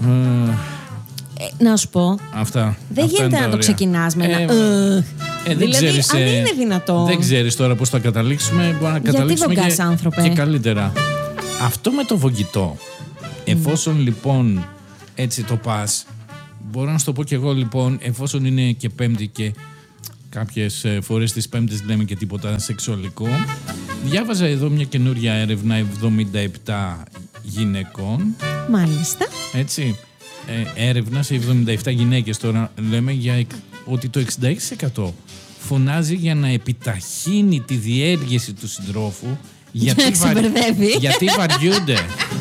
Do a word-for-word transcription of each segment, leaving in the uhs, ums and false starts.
Ε, Ε, να σου πω. Αυτά. Δεν αυτά γίνεται να το ξεκινάς με ένα. Ε, ε, ε, δεν δηλαδή, ξέρεις, αν ε, είναι δυνατόν. Δεν ξέρεις τώρα πώς θα καταλήξουμε. Μπορεί να καταλήξουμε βογκάς, και, άνθρωπε? και καλύτερα. Αυτό με το βογγητό. Εφόσον mm. λοιπόν έτσι το πας, μπορώ να σου το πω κι εγώ λοιπόν, εφόσον είναι και Πέμπτη και κάποιες φορές τις Πέμπτες λέμε και τίποτα σεξουαλικό, διάβαζα εδώ μια καινούρια έρευνα εβδομήντα επτά γυναικών. Μάλιστα. Έτσι. Ε, έρευνα σε εβδομήντα επτά γυναίκες τώρα λέμε για ότι το εξήντα έξι τοις εκατό φωνάζει για να επιταχύνει τη διέργεση του συντρόφου γιατί, βα... γιατί βαριούνται.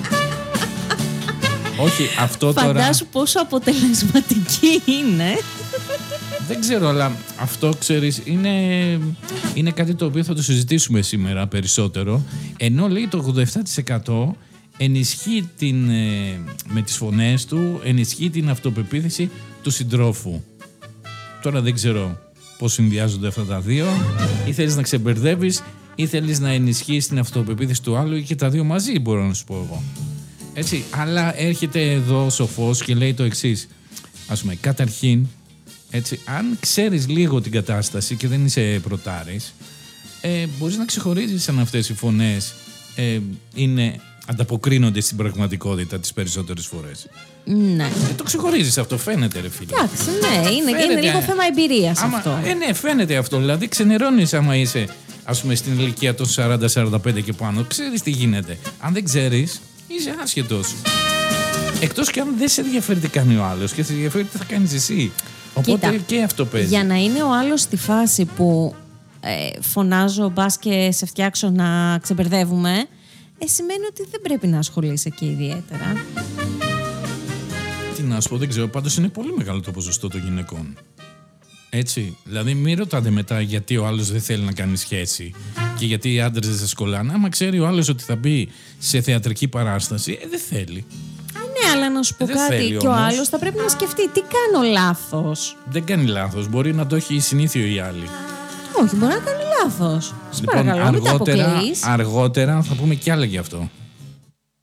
Όχι, αυτό τώρα... Φαντάσου πόσο αποτελεσματική είναι. Δεν ξέρω, αλλά αυτό ξέρεις είναι, είναι κάτι το οποίο θα το συζητήσουμε σήμερα περισσότερο. Ενώ λέει το ογδόντα επτά τοις εκατό ενισχύει την, με τις φωνές του, ενισχύει την αυτοπεποίθηση του συντρόφου. Τώρα δεν ξέρω πώς συνδυάζονται αυτά τα δύο. Ή θέλεις να ξεμπερδεύεις ή θέλεις να ενισχύεις την αυτοπεποίθηση του άλλου ή και τα δύο μαζί, μπορώ να σου πω εγώ. Έτσι, αλλά έρχεται εδώ ο σοφός και λέει το εξής. Ας πούμε, καταρχήν, έτσι, αν ξέρεις λίγο την κατάσταση και δεν είσαι πρωτάρης, ε, μπορείς να ξεχωρίζεις αν αυτές οι φωνές ε, είναι... ανταποκρίνονται στην πραγματικότητα τις περισσότερες φορές. Ναι. Ε, το ξεχωρίζεις αυτό, φαίνεται ρε φίλε. Εντάξει, ναι, είναι, φαίνεται, είναι λίγο θέμα εμπειρίας άμα, αυτό. Ε, ναι, φαίνεται αυτό. Δηλαδή ξενερώνεις άμα είσαι, ας πούμε, στην ηλικία των σαράντα σαράντα πέντε και πάνω. Ξέρεις τι γίνεται. Αν δεν ξέρεις, είσαι άσχετος. Εκτός και αν δεν σε ενδιαφέρει τι κάνει ο άλλος και σε ενδιαφέρει τι θα κάνεις εσύ. Οπότε κοίτα, και αυτό παίζει. Για να είναι ο άλλος στη φάση που ε, φωνάζω, μπας και σε φτιάξω να ξεμπερδεύουμε, Ε, σημαίνει ότι δεν πρέπει να ασχολείσαι και ιδιαίτερα. Τι να σου πω, δεν ξέρω. Πάντως είναι πολύ μεγάλο το ποσοστό των γυναικών. Έτσι. Δηλαδή, μην ρωτάτε μετά γιατί ο άλλος δεν θέλει να κάνει σχέση και γιατί οι άντρες δεν σε σκολάνε. Άμα ξέρει ο άλλος ότι θα μπει σε θεατρική παράσταση, ε, δεν θέλει. Α, ναι, αλλά να σου πω δεν κάτι. Και όμως. ο άλλος θα πρέπει να σκεφτεί τι κάνω λάθος. Δεν κάνει λάθος. Μπορεί να το έχει συνήθειο η άλλη. Όχι, μπορεί να κάνει λάθος. Σας λοιπόν, παρακαλώ, μην τα αποκλείς. Αργότερα θα πούμε κι άλλα γι' αυτό.